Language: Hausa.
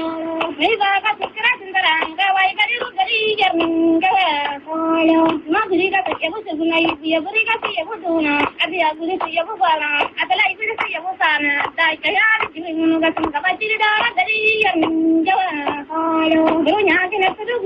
Viva Catukra Sindaranga, why Gary Germinga, Magriga, Yabusuna, Yaburiga, Yabuduna, at the Agulisi Yabubana, at the Library Yabusana, Dayana, Munuga, Kabachida, Gary Germinga, Brunya,